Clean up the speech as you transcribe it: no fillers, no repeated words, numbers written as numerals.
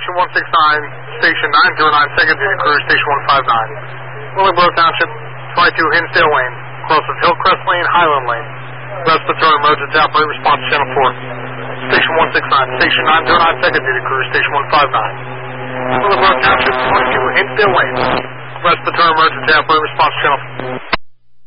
Station 169, Station 909, second duty crew, Station 159. Willowboro Township, 22 Hinsdale Lane, crosses Hillcrest Lane, Highland Lane. Respiratory emergency operator, response to Channel 4. Station 169, Station 909, second duty crew, Station 159. Willowboro Township, 22 Hinsdale Lane. Respiratory emergency operator, response to Channel 4.